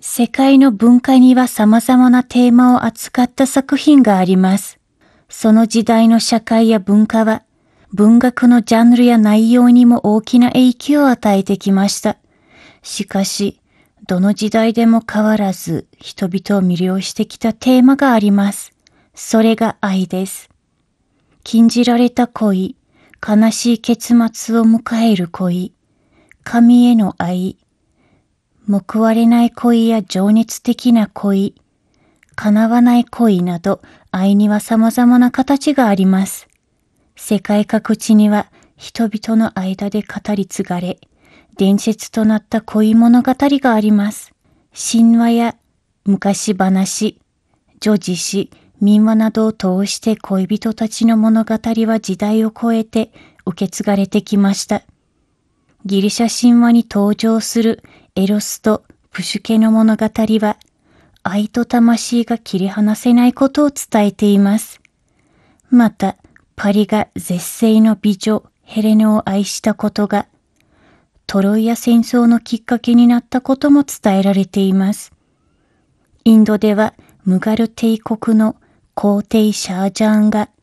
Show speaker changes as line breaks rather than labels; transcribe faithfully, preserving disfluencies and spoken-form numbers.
世界の文化には様々なテーマを扱った作品があります。その時代の社会や文化は、文学のジャンルや内容にも大きな影響を与えてきました。しかし、どの時代でも変わらず人々を魅了してきたテーマがあります。それが愛です。禁じられた恋、悲しい結末を迎える恋、神への愛、報われない恋や情熱的な恋、叶わない恋など、愛には様々な形があります。世界各地には人々の間で語り継がれ、伝説となった恋物語があります。神話や昔話、叙事詩、民話などを通して恋人たちの物語は時代を超えて受け継がれてきました。ギリシャ神話に登場するエロスとプシュケの物語は、愛と魂が切り離せないことを伝えています。また、パリが絶世の美女ヘレネを愛したことが、トロイア戦争のきっかけになったことも伝えられています。インドではムガル帝国の皇帝シャージャーンが